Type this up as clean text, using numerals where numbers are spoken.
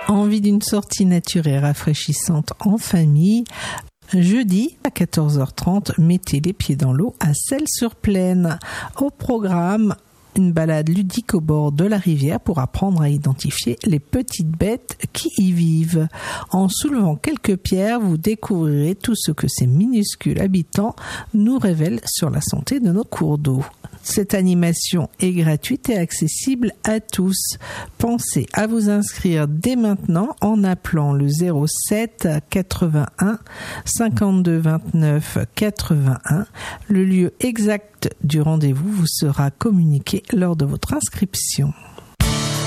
Envie d'une sortie nature et rafraîchissante en famille? Jeudi à 14h30, mettez les pieds dans l'eau à Celles-sur-Plaine. Au programme, une balade ludique au bord de la rivière pour apprendre à identifier les petites bêtes qui y vivent. En soulevant quelques pierres, vous découvrirez tout ce que ces minuscules habitants nous révèlent sur la santé de nos cours d'eau. Cette animation est gratuite et accessible à tous. Pensez à vous inscrire dès maintenant en appelant le 07 81 52 29 81. Le lieu exact du rendez-vous vous sera communiqué lors de votre inscription.